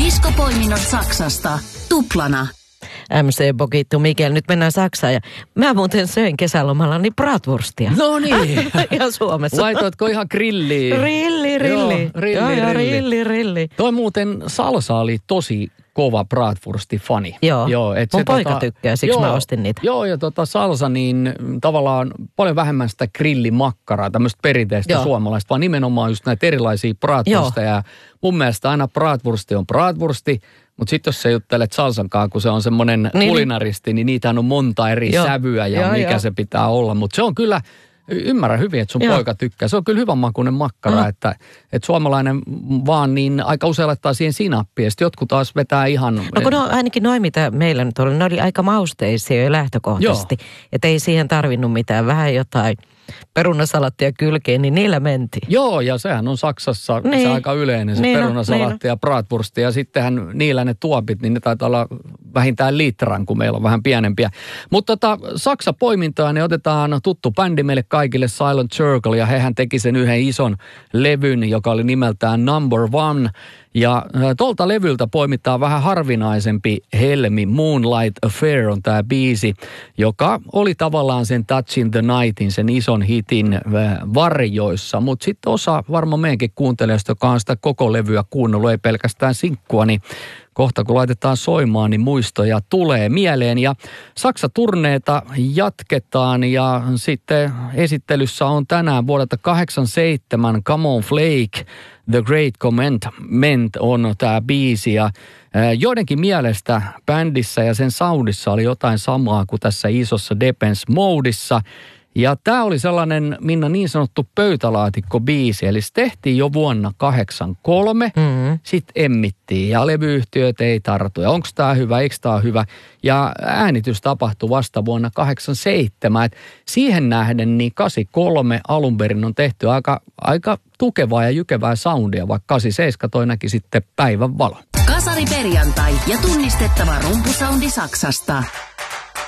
Diskopoiminnot Saksasta. Tuplana. MC Bogittu Mikel. Nyt mennään Saksaan ja mä muuten söin kesälomallani bratwurstia. No niin. Ihan Suomessa. Laitoitko ihan grilliin? Rilli. Toi muuten salsa oli tosi kova bratwursti-fani. Joo, et mun poika tykkää, siksi mä ostin niitä. Joo, ja salsa niin tavallaan paljon vähemmän sitä grillimakkaraa, tämmöistä perinteistä suomalaista, vaan nimenomaan just näitä erilaisia bratwursteja. Mun mielestä aina bratwursti on bratwursti, mutta sitten jos sä juttelet salsankaan, kun se on semmoinen kulinaristi, niin niitä on monta eri sävyä ja mikä se pitää olla. Mutta se on kyllä, ymmärrän hyvin, että sun poika tykkää. Se on kyllä hyvän makuinen makkara, että suomalainen vaan niin aika usein laittaa siihen sinappia. Ja sitten jotkut taas vetää ihan... No kun ainakin noi, mitä meillä nyt oli, ne oli aika mausteisia jo lähtökohtaisesti. Että ei siihen tarvinnut mitään, vähän jotain perunasalattia kylkeen, niin niillä mentiin. Joo, ja sehän on Saksassa se aika yleinen, se perunasalaatti ja bratwursti. Ja sittenhän niillä ne tuopit, niin ne taitaa olla vähintään litran, kun meillä on vähän pienempiä. Mutta Saksa-poimintoa, ne otetaan tuttu bändi meille kaikille, Silent Circle, ja hehän teki sen yhden ison levyn, joka oli nimeltään Number One. Ja tuolta levyltä poimitaan vähän harvinaisempi helmi, Moonlight Affair on tämä biisi, joka oli tavallaan sen Touching the Nightin, sen ison hitin varjoissa. Mutta sitten osa varmaan meidänkin kuuntelijoista, joka on sitä koko levyä kuunnellut, ei pelkästään sinkkua, niin kohta kun laitetaan soimaan, niin muistoja tulee mieleen. Ja Saksa-turneeta jatketaan ja sitten esittelyssä on tänään vuodelta 87 Come on Flake, The Great Commandment on tämä biisi. Ja joidenkin mielestä bändissä ja sen soundissa oli jotain samaa kuin tässä isossa Depends Modeissa. Ja tämä oli sellainen, Minna, niin sanottu pöytälaatikko-biisi, eli se tehtiin jo vuonna 1983, sitten emmittiin ja levyyhtiöt ei tartu. Ja onko tämä hyvä, eikö tämä hyvä? Ja äänitys tapahtui vasta vuonna 1987. Et siihen nähden niin 83 alun perin on tehty aika tukevaa ja jykevää soundia, vaikka 87 toi näki sitten päivän valon. Kasari perjantai ja tunnistettava rumpusoundi Saksasta.